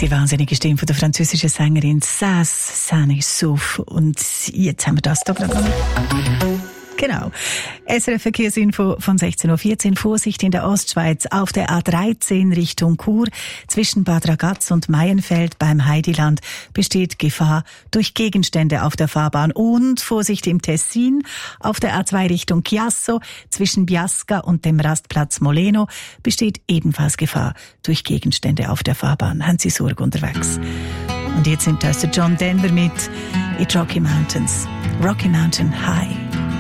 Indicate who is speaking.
Speaker 1: Die wahnsinnige Stimme von der französischen Sängerin Sass Sanissouf. Und jetzt haben wir das da gerade noch. Genau. SRF Verkehrsinfo von 16.14 Uhr. Vorsicht in der Ostschweiz auf der A13 Richtung Chur. Zwischen Bad Ragaz und Maienfeld beim Heidiland besteht Gefahr durch Gegenstände auf der Fahrbahn. Und Vorsicht im Tessin auf der A2 Richtung Chiasso. Zwischen Biasca und dem Rastplatz Moleno besteht ebenfalls Gefahr durch Gegenstände auf der Fahrbahn. Haben Sie Sorge unterwegs? Und jetzt nimmt das der John Denver mit It's Rocky Mountains. Rocky Mountain High.